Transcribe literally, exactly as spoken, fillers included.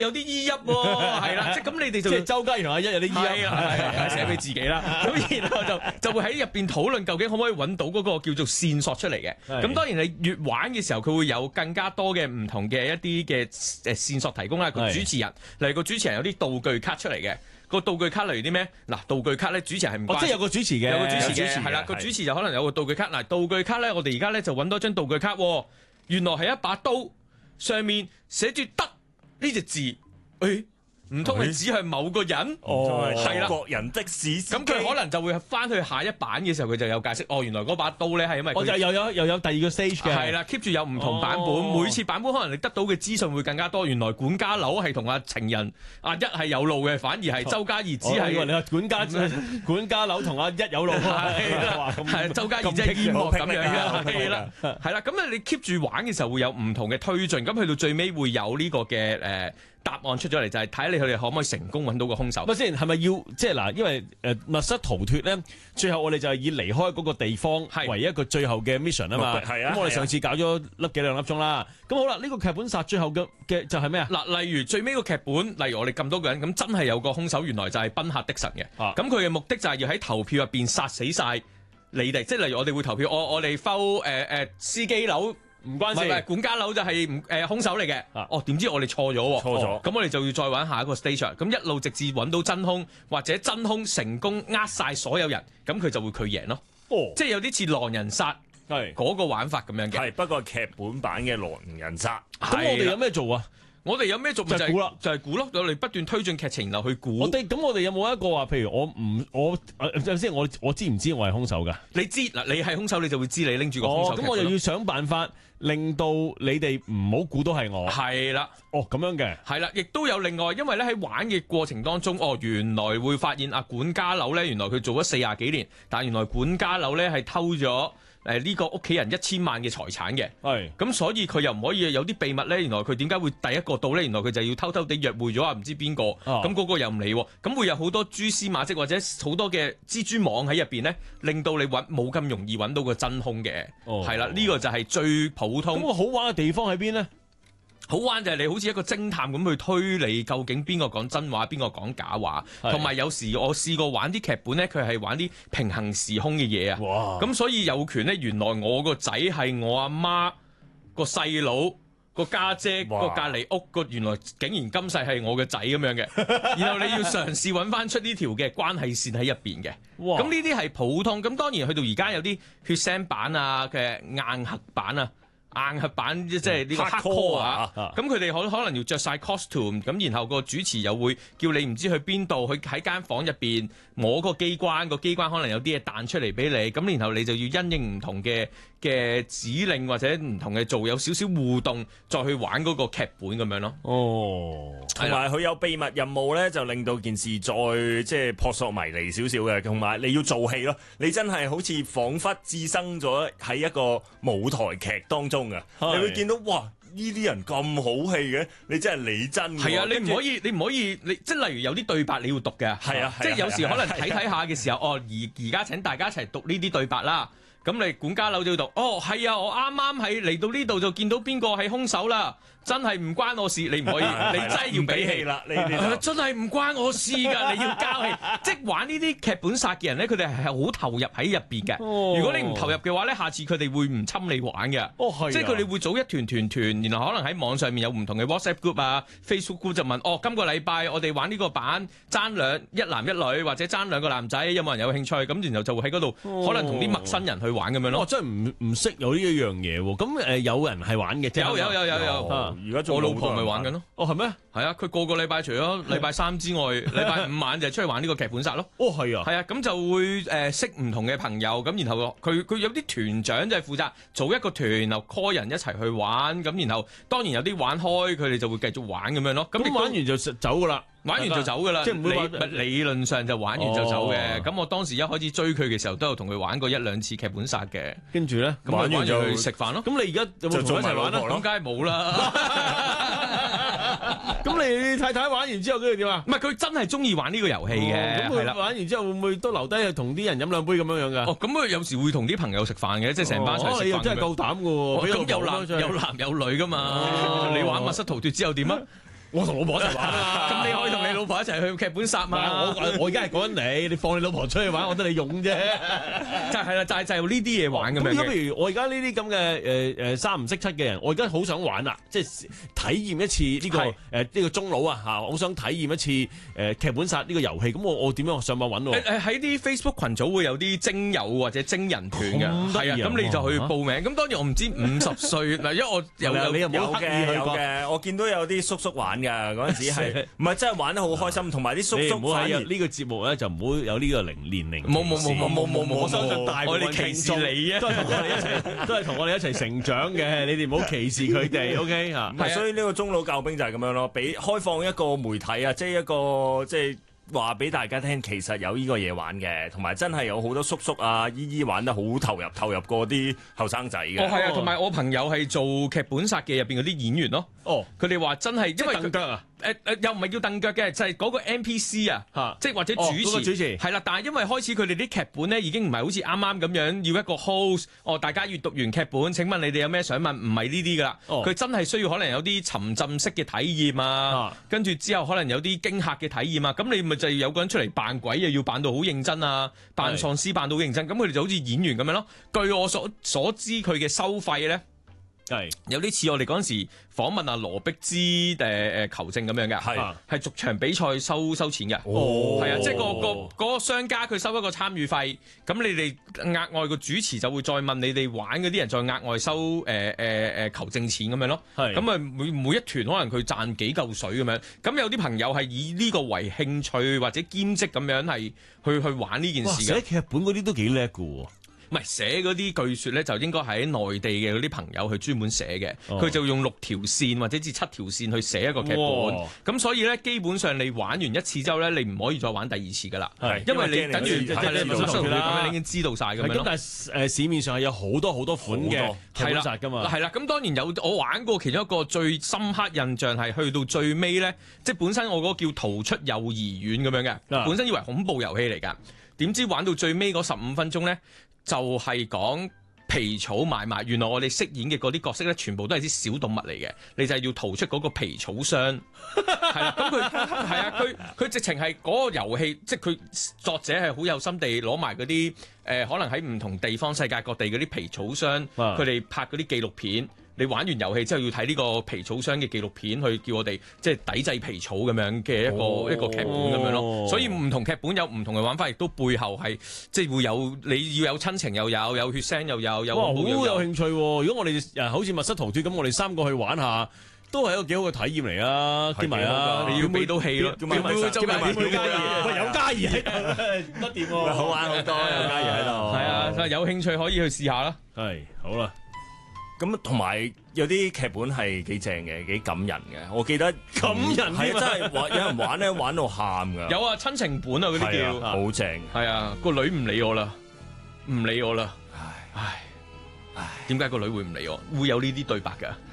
有啲依泣喎，係啦，即係咁你哋就即係周家賢同阿一有啲依係啊，係係寫俾自己啦。咁然後就就會喺入邊討論究竟可唔可以揾到嗰個叫做線索出嚟嘅。咁當然你越玩嘅時候，佢會有更加多嘅唔同嘅一啲嘅誒線索提供啦。個主持人，例如個主持人有啲道具卡出嚟嘅。個道具卡例如啲咩？嗱，道具卡咧，主持人係唔關、 哦，即係有個主持嘅， 有個主持嘅，係啦，個主持就可能有個道具卡。嗱，道具卡咧，我哋而家咧就揾多張道具卡，原來係一把刀，上面寫住得呢隻字，誒、欸。唔通係指向某個人？ 哦， 係啦， 國人的士司機。 咁佢可能就會翻去下一版嘅時候，佢就有解釋。哦，原來嗰把刀咧係因為我就又有又有第二個 stage 嘅。 係啦 ，keep 住有唔同版本，哦、每次版本可能你得到嘅資訊會更加多。原來管家樓係同阿情人阿一係有路嘅，反而係周家怡只係、 哦、你話管家管家樓同阿一有路。 係啦，係周家怡即係煙幕咁樣嘅，係啦，係啦。咁啊，你 keep 住玩嘅時候會有唔同嘅推進，咁去到最尾會有呢個嘅誒。呃答案出咗嚟就係睇下你佢哋可唔可以成功揾到個兇手。 咪先係咪要即係嗱？因為誒密室逃脫咧，最後我哋就係以離開嗰個地方為一個最後嘅 mission 啊嘛。係啊。咁我哋上次搞咗粒幾兩粒鐘啦。咁好啦，呢個劇本殺最後嘅嘅就係咩啊？嗱， 例如最尾個劇本，例如我哋咁多個人，咁真係有個兇手，原來就係賓客的神嘅。咁佢嘅目的就係要喺投票入邊殺死晒你哋，即係例如我哋會投票，我我哋 vote 誒誒司機樓。 唔關事， 唔係管家樓就係唔誒兇手嚟嘅。啊、哦，點知我哋錯咗喎？ 錯咗。咁、 哦、我哋就要再玩下一個 stage。咁一路直至揾到真兇，或者真兇成功呃晒所有人，咁佢就會佢贏咯。哦，即係有啲似狼人殺係嗰個玩法咁樣嘅。 係不過劇本版嘅狼人殺。 咁我哋有咩做啊？ 我哋有咩做就係估啦， 就係估咯。我哋不斷推進劇情，然後去估。 我哋咁，我哋有冇一個話？譬如我唔我誒先，我我知唔知我係兇手㗎？ 你知嗱，你係兇手，你就會知你拎住個兇手。 咁、哦、我就要想辦法令到你哋唔好估到係我。 係啦， 哦咁樣嘅。係啦，亦都有另外，因為咧喺玩嘅過程當中，哦原來會發現啊管家樓咧，原來佢做咗四廿幾年，但原來管家樓咧係偷咗。誒、呃、呢、這個屋企人一千萬嘅財產嘅，係咁所以佢又唔可以有啲秘密咧。原來佢點解會第一個到咧？原來佢就要偷偷地約會咗啊，唔知邊個咁嗰個又唔理喎。咁會有好多蛛絲馬跡或者好多嘅蜘蛛網喺入邊咧，令到你揾冇咁容易揾到個真兇嘅。哦，係啦，呢、這個就係最普通。 咁個好玩嘅地方喺邊咧？ 好玩就係你好似一個偵探咁去推理，究竟邊個講真話，邊個講假話，同埋有，有時我試過玩啲劇本咧，佢係玩啲平行時空嘅嘢啊。哇！咁所以有權咧，原來我個仔係我阿媽個細佬個家姐個隔離屋個，原來竟然今世係我嘅仔咁樣嘅。然後你要嘗試揾翻出呢條嘅關係線喺入邊嘅。哇！咁呢啲係普通，咁當然去到而家有啲血腥版啊嘅硬核版啊。硬核版即係呢個 hardcore 啊，咁佢哋可可能要着晒 costume，咁然後個主持又會叫你唔知去邊度，去喺間房入邊摸個機關，個機關可能有啲嘢彈出嚟俾你，咁然後你就要因應唔同嘅嘅指令或者唔同嘅做有少少互動，再去玩嗰個劇本咁樣咯。 哦，同埋佢有秘密任務咧，就令到件事再即係撲朔迷離少少嘅，同埋你要做戲咯，你真係好似彷彿置身咗喺一個舞台劇當中。你會見到哇！呢啲人咁好戲嘅，你真係你真嘅。係啊，你唔可以，你唔可以，你即係例如有啲對白你要讀嘅。係啊，即係有時可能睇睇下嘅時候，哦，而而家請大家一齊讀呢啲對白啦。咁你管家樓就要讀。哦，係啊，我啱啱喺嚟到呢度就見到邊個係兇手啦。真係唔關我事，你唔可以，你真係要俾戲啦。你真係唔關我事㗎，你要交戲。即係玩呢啲劇本殺嘅人咧，佢哋係好投入喺入邊嘅。哦、如果你唔投入嘅話咧，下次佢哋會唔侵你玩嘅。哦，係。即係佢哋會組一團團團，然後可能喺網上面有唔同嘅 WhatsApp group 啊、Facebook group 就問：哦，今個禮拜我哋玩呢個版爭兩一男一女，或者爭兩個男仔，有冇人有興趣？咁然後就會喺嗰度可能同啲陌生人去玩咁樣咯。我、哦、真係唔唔識有呢一樣嘢喎。咁誒有人係玩嘅，有有有有有。啊而家我老婆咪玩緊咯。哦，係咩？係啊，佢個個禮拜除咗禮拜三之外，禮拜五晚就出去玩呢個劇本殺咯。哦，係啊，係啊，咁就會誒、呃、識唔同嘅朋友，咁然後佢佢有啲團長就係負責組一個團，然後 call 人一齊去玩，咁然後當然有啲玩開，佢哋就會繼續玩咁樣咯。咁玩完就走噶啦。玩完就走噶啦，即係唔會話理論上就玩完就走嘅。咁、哦、我當時一開始追佢嘅時候，都有同佢玩過一兩次劇本殺嘅。跟住咧，咁玩完就去食飯咯。咁你而家有冇同佢一齊玩啊？咁梗係冇啦。咁你太太玩完之後跟住點啊？唔係佢真係中意玩呢個遊戲嘅。咁佢、哦、玩完之後會唔會都留低去同啲人飲兩杯咁樣樣噶？哦，咁佢有時會同啲朋友食飯嘅，即係成班一齊食飯。哦，你又真係夠膽噶喎！咁有男有男有女噶嘛？哦、你玩密室逃脫之後點啊？ 我同老婆一齊玩啊！ 咁你可以同你老婆一齊去劇本殺嘛？ 我我而家係講緊你，你放你老婆出去玩，我得你用啫。 就係啦，就係就係呢啲嘢玩咁樣嘅。 咁譬如我而家呢啲咁嘅誒誒三唔識七嘅人，我而家好想玩啦，即係體驗一次呢、呢個誒呢個中佬啊嚇，好想體驗一次誒、呃、劇本殺呢個遊戲。咁我我點樣上網揾喎？ 誒喺啲 Facebook 群組會有啲精友或者精人團嘅，係啊，咁你就去報名。咁當然我唔知五十歲嗱，因為我有有你有冇刻意去有嘅，我見到有啲叔叔玩㗎嗰陣時係，唔係真係玩得好開心，同埋啲叔叔唔好喺呢個節目咧就唔好有呢個齡年齡。 冇冇冇冇冇冇冇， 我相信大部分歧視你啊， 都係同我哋一齊，都係同我哋一齊成長嘅。你哋唔好歧視佢哋，OK 嚇。 係，所以呢個中老教兵就係咁樣咯，俾開放一個媒體啊，即係一個即係。話俾大家聽，其實有呢個嘢玩嘅，同埋真係有好多叔叔啊、姨姨玩得好投入，投入過啲後生仔嘅。 哦，係啊，同埋我朋友係做劇本殺嘅入邊嗰啲演員咯。哦，佢哋話真係因為凳腳啊。 誒誒又唔係叫凳腳嘅，就係、是、嗰個 N P C 啊，即係或者主持，係啦、哦那個。但係因為開始佢哋啲劇本咧已經唔係好似啱啱咁樣要一個 host，哦大家閲讀完劇本，請問你哋有咩想問？唔係呢啲㗎啦，佢、哦、真係需要可能有啲沉浸式嘅體驗啊，跟住之後可能有啲驚嚇嘅體驗啊，咁你咪就有個人出嚟扮鬼，又要扮到好認真啊，扮喪屍扮到好認真，咁佢哋就好似演員咁樣咯。據我所所知，佢嘅收費咧。係有啲似我哋嗰陣時訪問阿羅碧芝誒誒求證咁樣嘅，係係逐場比賽收收錢嘅，哦，係啊，即係個個嗰個商家佢收一個參與費，咁你哋額外個主持就會再問你哋玩嗰啲人再額外收誒誒誒求證錢咁樣咯，係咁啊每每一團可能佢賺幾嚿水咁樣，咁有啲朋友係以呢個為興趣或者兼職咁樣係去去玩呢件事嘅。 寫劇本嗰啲都幾叻㗎喎。 唔係寫嗰啲，據說咧就應該喺內地嘅嗰啲朋友去專門寫嘅，佢、哦、就用六條線或者至七條線去寫一個劇本。咁所以咧，基本上你玩完一次之後咧，你唔可以再玩第二次噶啦，因為你等於即係你冇錯啦，你已經知道晒咁樣。咁但係誒市面上係有好多好多款嘅劇本殺㗎嘛。係啦，咁當然有我玩過其中一個最深刻印象係去到最尾咧，即係本身我嗰個叫逃出幼兒園咁樣嘅，啊、本身以為恐怖遊戲嚟㗎，點知玩到最尾嗰十五分鐘咧。就係講皮草買賣，原來我哋飾演嘅嗰啲角色咧，全部都係啲小動物嚟嘅，你就係要逃出嗰個皮草箱，係啦，咁佢係啊，佢佢直情係嗰個遊戲，即係佢作者係好有心地攞埋嗰啲誒，可能喺唔同地方世界各地嗰啲皮草箱，佢哋拍嗰啲紀錄片。你玩完遊戲之後要睇呢個皮草箱嘅紀錄片，去叫我哋即係抵制皮草咁樣嘅一個、哦、一個劇本咁樣咯。所以唔同劇本有唔同嘅玩法，亦都背後係即係會有你要有親情又有，有血腥又有，有好有，有興趣、啊。如果我哋誒好似密室逃脫咁，我哋三個去玩下，都係一個幾好嘅體驗嚟啊！兼埋啊，你要俾到戲咯，叫埋叫埋叫埋叫嘉怡，喂有嘉怡喺度，得掂喎， 好玩好多，有嘉怡喺度。 係啊，有興趣可以去試下啦。 係好啦。 咁同埋有啲劇本係幾正嘅，幾感人嘅。我記得感人係真係玩，有人玩咧玩到喊㗎。 有啊，親情本啊嗰啲叫， 好正。 係啊，個女唔理我啦，唔理我啦。唉唉唉，點解個女會唔理我？會有呢啲對白㗎？